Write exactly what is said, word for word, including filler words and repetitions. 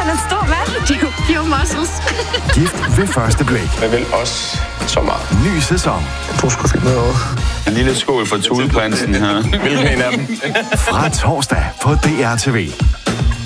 han er en stor mand. Det er jo pure muscles. Gift ved første blik. Jeg vil også så meget. Ny sæson. Du skulle finde noget over. En lille skål for Thuleprinsen her. Hvilken en af dem? Fra torsdag på D R T V.